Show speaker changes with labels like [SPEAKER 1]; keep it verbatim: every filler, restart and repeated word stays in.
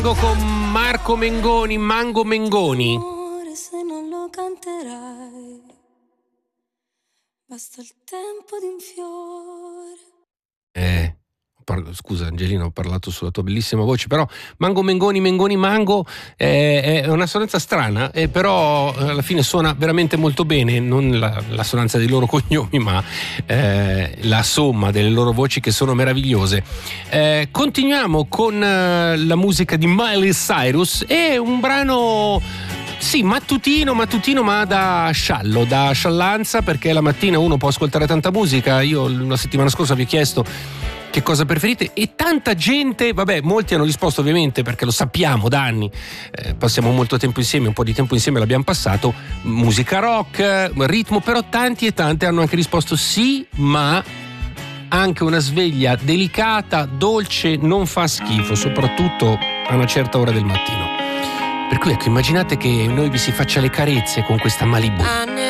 [SPEAKER 1] Con Marco Mengoni, Mango Mengoni.
[SPEAKER 2] Amore, se non lo canterai, basta il tempo di un fiore.
[SPEAKER 1] Eh, par- scusa Angelina, ho parlato sulla tua bellissima voce, però Mango Mengoni, Mengoni Mango eh, è una sonanza strana, eh, però alla fine suona veramente molto bene, non la, la sonanza dei loro cognomi, ma eh, la somma delle loro voci che sono meravigliose. Eh, continuiamo con eh, la musica di Miley Cyrus e un brano... Sì, mattutino, mattutino, ma da sciallo, da sciallanza, perché la mattina uno può ascoltare tanta musica. Io la settimana scorsa vi ho chiesto che cosa preferite e tanta gente, vabbè, molti hanno risposto ovviamente perché lo sappiamo da anni, eh, passiamo molto tempo insieme, un po' di tempo insieme l'abbiamo passato, musica rock, ritmo, però tanti e tante hanno anche risposto sì, ma anche una sveglia delicata, dolce, non fa schifo, soprattutto a una certa ora del mattino. Per cui ecco, immaginate che noi vi si faccia le carezze con questa Malibu.